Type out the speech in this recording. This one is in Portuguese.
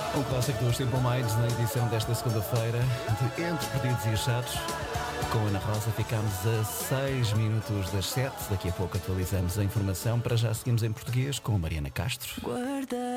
Um clássico dos Simple Minds na edição desta segunda-feira de Entre Perdidos e Achados. Com Ana Rosa ficamos a 6 minutos das 7. Daqui a pouco atualizamos a informação. Para já seguimos em português com a Mariana Castro. Guarda